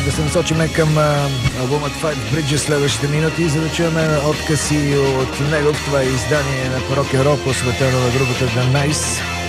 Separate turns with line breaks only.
да се насочим към албума Five Bridges следващите минути, за да чуем откъси от него в това издание на Рок н рол, посветено на групата The Nice.